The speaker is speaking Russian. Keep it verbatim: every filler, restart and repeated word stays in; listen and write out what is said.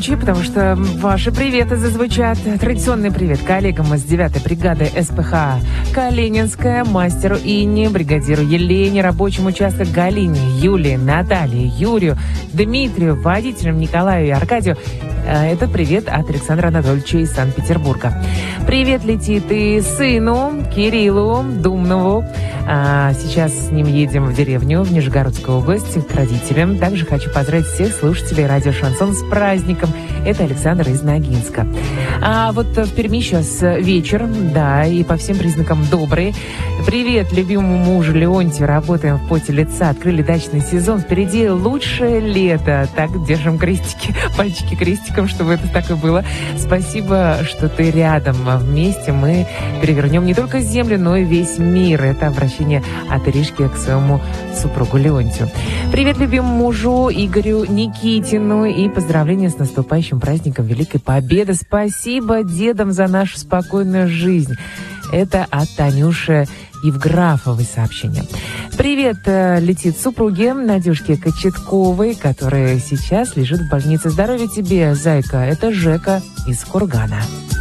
погромче, потому что ваши приветы зазвучат. Традиционный привет коллегам из девятой бригады СПХ Калининская, мастеру Инне, бригадиру Елене, рабочему участка Галине, Юлии, Наталье, Юрию, Дмитрию, водителям Николаю и Аркадию. Это привет от Александра Анатольевича из Санкт-Петербурга. Привет летит и сыну Кириллу Думнову. А сейчас с ним едем в деревню в Нижегородскую область к родителям. Также хочу поздравить всех слушателей радио «Шансон» с праздником. Это Александр из Ногинска. А вот в Перми сейчас вечер, да, и по всем признакам добрый. Привет любимому мужу Леонтию. Работаем в поте лица. Открыли дачный сезон. Впереди лучшее лето. Так, держим крестики, пальчики крестиком, чтобы это так и было. Спасибо, что ты рядом. Вместе мы перевернем не только землю, но и весь мир. Это обращение от Иришки к своему супругу Леонтию. Привет любимому мужу Игорю Никитину и поздравления с наступающим праздником Великой Победы. Спасибо дедам за нашу спокойную жизнь. Это от Танюши Евграфовой сообщение. Привет э, летит супруге Надюшке Кочетковой, которая сейчас лежит в больнице. Здоровья тебе, зайка. Это Жека из Кургана.